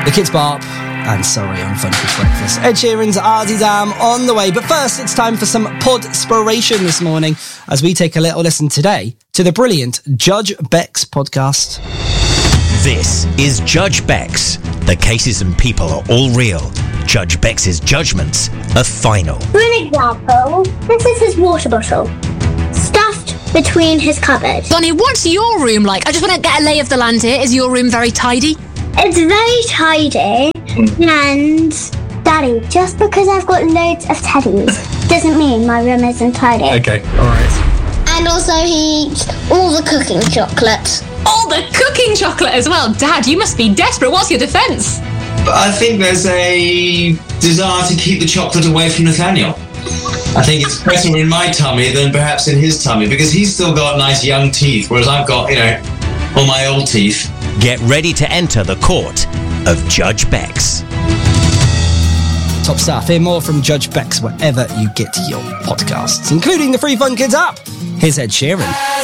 The Kids Bop, and sorry on Fun Kids Breakfast. Ed Sheeran's Ardidam on the way. But first, it's time for some podspiration this morning as we take a little listen today to the brilliant Judge Beck's podcast. This is Judge Beck's. The cases and people are all real. Judge Beck's judgments are final. For an example, this is his water bottle, stuffed between his cupboards. Donnie, what's your room like? I just want to get a lay of the land here. Is your room very tidy? It's very tidy, and Daddy, just because I've got loads of teddies doesn't mean my room isn't tidy. Okay, alright. And also he eats all the cooking chocolates. All the cooking chocolate as well. Dad, you must be desperate. What's your defence? But I think there's a desire to keep the chocolate away from Nathaniel. I think it's better in my tummy than perhaps in his tummy, because he's still got nice young teeth, whereas I've got, all my old teeth. Get ready to enter the court of Judge Beck's. Top stuff. Hear more from Judge Beck's wherever you get your podcasts, including the free Fun Kids app. Here's Ed Sheeran.